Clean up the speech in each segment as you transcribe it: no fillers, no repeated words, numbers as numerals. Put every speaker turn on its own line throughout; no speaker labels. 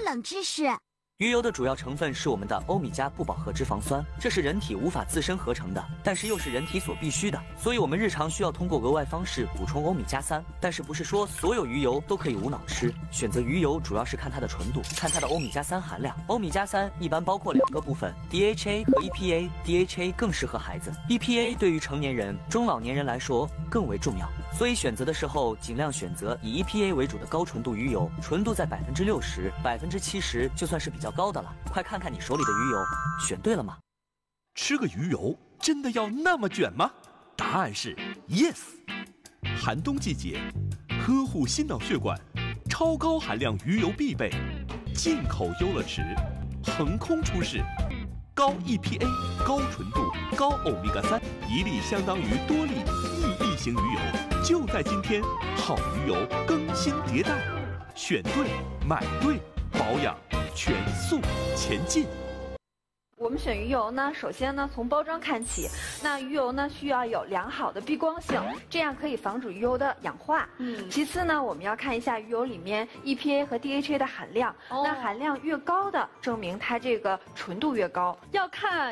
冷知识。
鱼油的主要成分是我们的欧米伽不饱和脂肪酸，这是人体无法自身合成的，但是又是人体所必需的，所以我们日常需要通过额外方式补充欧米伽3。但是不是说所有鱼油都可以无脑吃？选择鱼油主要是看它的纯度，看它的欧米伽3含量。欧米伽3一般包括2个部分 ，DHA 和 EPA。DHA 更适合孩子 ，EPA 对于成年人、中老年人来说更为重要。所以选择的时候尽量选择以 EPA 为主的高纯度鱼油，纯度在60%、70%就算是比较高的了。快看看你手里的鱼油，选对了吗？
吃个鱼油真的要那么卷吗？答案是 yes。寒冬季节，呵护心脑血管，超高含量鱼油必备。进口优乐池，横空出世，高 EPA、高纯度、高欧米伽3，一粒相当于多粒1亿型鱼油。就在今天，好鱼油更新迭代，选对买对，保养全速前进。
我们选鱼油呢，首先呢从包装看起，那鱼油呢需要有良好的避光性，这样可以防止鱼油的氧化。其次呢，我们要看一下鱼油里面 EPA 和 DHA 的含量，那含量越高的，证明它这个纯度越高。
要看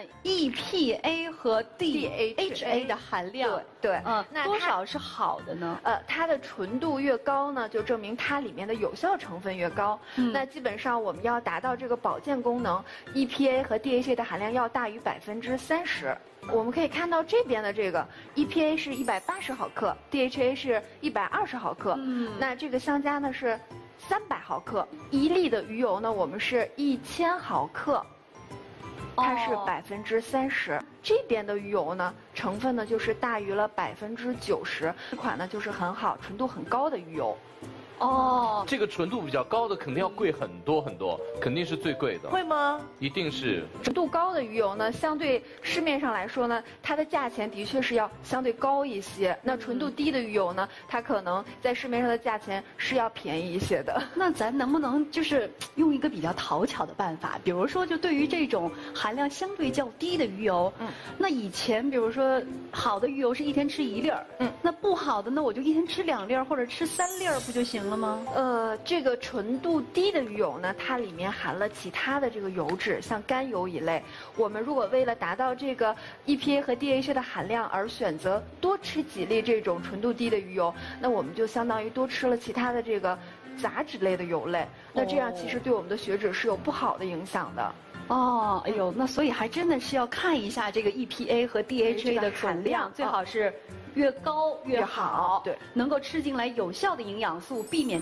EPA 和 DHA 的含量。
对，
那多少是好的呢？
它的纯度越高呢，就证明它里面的有效成分越高。那基本上我们要达到这个保健功能 ，EPA 和 DHA 的含量要大于30%。我们可以看到这边的这个 EPA 是180毫克 ，DHA 是120毫克。那这个相加呢是300毫克。1粒的鱼油呢，我们是1000毫克。它是30%，这边的鱼油呢，成分呢就是大于了90%，这款呢就是很好、纯度很高的鱼油。
这个纯度比较高的肯定要贵很多很多，肯定是最贵的。
会吗？
一定是。
纯度高的鱼油呢，相对市面上来说呢，它的价钱的确是要相对高一些。那纯度低的鱼油呢，它可能在市面上的价钱是要便宜一些的。
那咱能不能就是用一个比较讨巧的办法，比如说就对于这种含量相对较低的鱼油，那以前比如说好的鱼油是一天吃1粒儿，那不好的呢，我就一天吃2粒儿或者吃3粒儿不就行了吗？
这个纯度低的鱼油呢，它里面含了其他的这个油脂，像甘油一类。我们如果为了达到这个 EPA 和 DHA 的含量而选择多吃几粒这种纯度低的鱼油，那我们就相当于多吃了其他的这个杂质类的油类。那这样其实对我们的血脂是有不好的影响的。
哎呦，那所以还真的是要看一下这个 EPA 和 DHA 的总量，最好是越高越好，
对，
能够吃进来有效的营养素，避免